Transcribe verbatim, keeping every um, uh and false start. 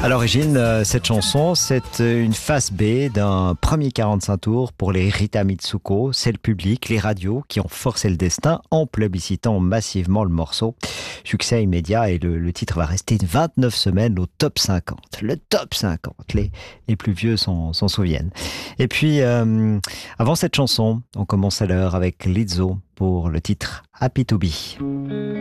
À l'origine, euh, cette chanson, c'est euh, une face B d'un premier quarante-cinq tours pour les Rita Mitsuko. C'est le public, les radios qui ont forcé le destin en plébiscitant massivement le morceau. Succès immédiat et le, le titre va rester vingt-neuf semaines au top cinquante. Le top cinquante, les, les plus vieux s'en, s'en souviennent. Et puis, euh, avant cette chanson, on commence à l'heure avec Lizzo pour le titre Happy to Be.